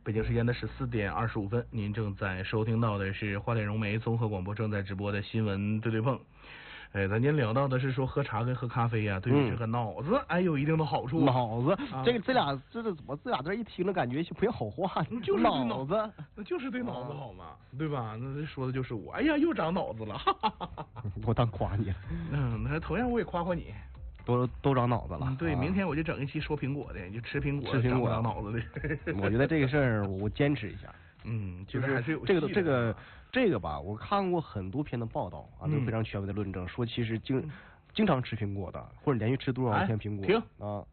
北京时间的14:25，您正在收听到的是花莲融媒综合广播正在直播的新闻对对碰。咱今天聊到的是说喝茶跟喝咖啡啊，对于这个脑子有一定的好处。 脑子，这俩怎么这俩字一听着感觉就不像好话？ 就是脑子， 那就是对脑子好嘛，对吧？那这说的就是我，哎呀，又长脑子了，哈哈哈哈。 我当夸你了。 那同样我也夸夸你。 都长脑子了。 对，明天我就整一期说苹果的，就吃苹果长脑子的。 我觉得这个事儿我坚持一下。 就是还是有这个吧，我看过很多篇的报道啊，都非常权威的论证，说其实经常吃苹果的，或者连续吃多少天苹果啊。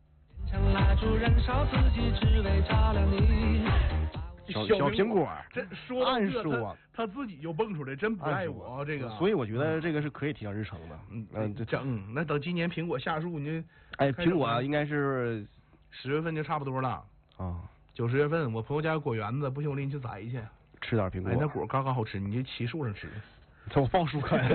小苹果， 这说暗说他自己就蹦出来，真不爱我这个。 所以我觉得这个是可以提上日程的。 那等今年苹果下树，你苹果应该是 10月份就差不多了啊。 9、10月份，我朋友家有果园子，不行我领你去摘去， 吃点苹果。 那果刚刚好吃，你就骑树上吃。 我放树看。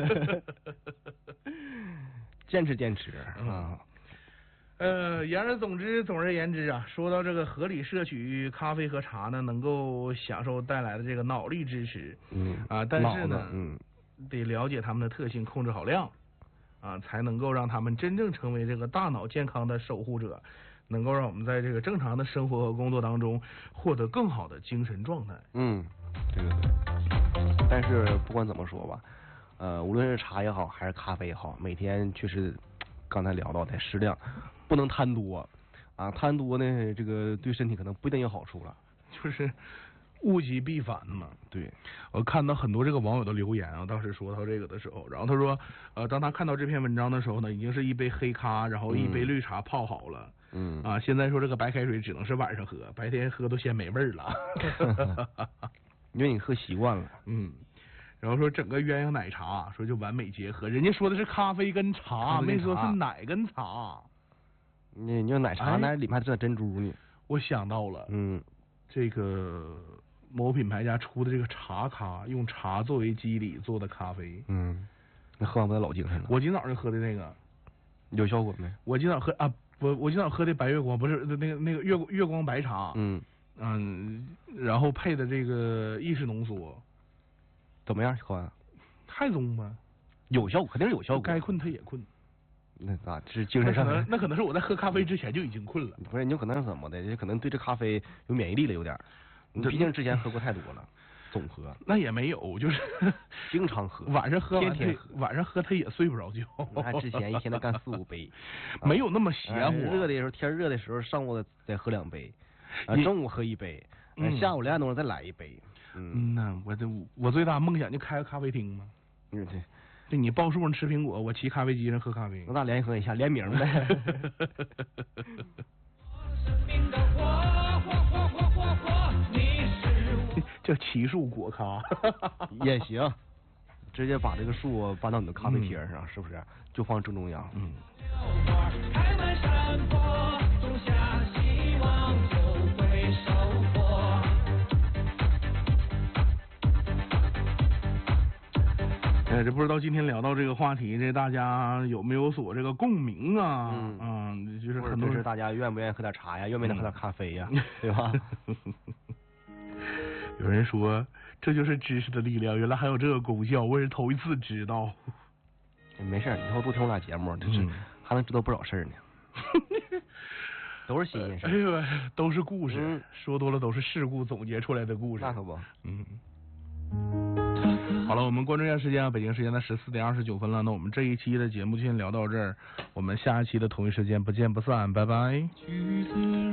坚持啊。 言而总而言之啊，说到这个合理摄取咖啡和茶呢，能够享受带来的这个脑力支持，但是呢，得了解它们的特性，控制好量，才能够让他们真正成为这个大脑健康的守护者，能够让我们在这个正常的生活和工作当中获得更好的精神状态。 对。但是不管怎么说吧，无论是茶也好，还是咖啡也好，每天确实刚才聊到的适量。不能贪多啊，贪多呢，这个对身体可能不一定有好处了。 就是物极必反嘛。 对， 我看到很多这个网友的留言啊，当时说到这个的时候，然后他说，当他看到这篇文章的时候呢，已经是一杯黑咖，然后一杯绿茶泡好了。现在说这个白开水只能是晚上喝，白天喝都嫌没味儿了。 因为你喝习惯了。 然后说整个鸳鸯奶茶，说就完美结合。人家说的是咖啡跟茶，没说是奶跟茶。 你就奶茶，那里面还真珍珠呢。 我想到了，这个某品牌家出的这个茶咖，用茶作为基底做的咖啡。 那喝完不得老精神了。 我今早上喝的那个有效果没？ 我今早喝我今早喝的白月光，不是那个月光白茶。然后配的这个意式浓缩， 怎么样？喝完太中吧？ 有效果，肯定是有效果。 该困他也困。 那咋是精神上？ 那可能是我在喝咖啡之前就已经困了。 不是，你有可能是怎么的？也可能对这咖啡有免疫力了，有点。你毕竟之前喝过太多了，总喝。 那也没有，就是经常喝， 晚上喝， 天天喝， 晚上喝他也睡不着觉。 那之前一天得干4、5杯， 没有那么邪乎。 热的时候，天热的时候，上午再喝2杯，中午喝1杯，下午2点多再来1杯。 我最大梦想就开个咖啡厅嘛。就你报树上吃苹果，我骑咖啡机上喝咖啡。 那咱联合一下，联名呗。 叫奇树果咖也行，直接把这个树搬到你的咖啡贴上，是不是？就放正中央。开满山坡，种下希望就会收获。 这不知道今天聊到这个话题，这大家有没有所这个共鸣啊？就是很多是大家愿不愿意喝点茶呀，愿不愿意喝点咖啡呀，对吧？ 有人说这就是知识的力量，原来还有这个功效，我也是头一次知道。 没事，以后多听我俩节目，就是还能知道不少事儿呢。都是新鲜事。 哎呦，都是故事，说多了都是事故总结出来的故事。 那可不。 好了，我们关注一下时间啊，北京时间的14:29了。那我们这一期的节目就先聊到这儿，我们下一期的同一时间不见不散，拜拜。